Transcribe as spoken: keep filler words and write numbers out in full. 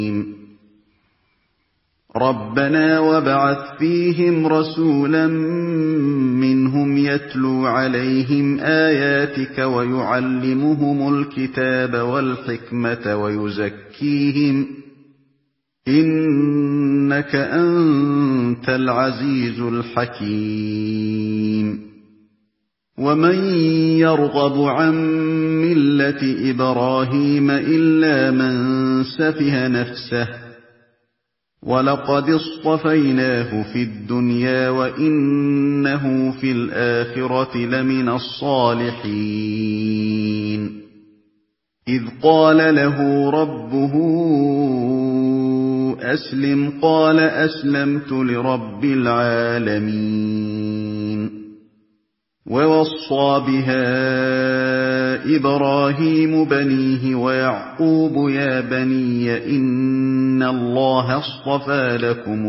رَبَّنَا وَابْعَثْ فِيهِمْ رَسُولًا مِّنْهُمْ يَتْلُو عَلَيْهِمْ آيَاتِكَ وَيُعَلِّمُهُمُ الْكِتَابَ وَالْحِكْمَةَ وَيُزَكِّيهِمْ ۚ إِنَّكَ أَنتَ الْعَزِيزُ الْحَكِيمُ وَمَن يَرْغَبُ عَن مِّلَّةِ إِبْرَاهِيمَ إِلَّا مَن سَفِهَ نَفْسَهُ ۚ وَلَقَدِ اصْطَفَيْنَاهُ فِي الدُّنْيَا وَإِنَّهُ فِي الْآخِرَةِ لَمِنَ الصَّالِحِينَ إِذْ قَالَ لَهُ رَبُّهُ أَسْلِمْ قَالَ أَسْلَمْتُ لِرَبِّ الْعَالَمِينَ وَوَصَّىٰ بِهَا إِبْرَاهِيمُ بَنِيهِ وَيَعْقُوبُ يَا بَنِيَّ إِنَّ اللَّهَ اصْطَفَىٰ لَكُمُ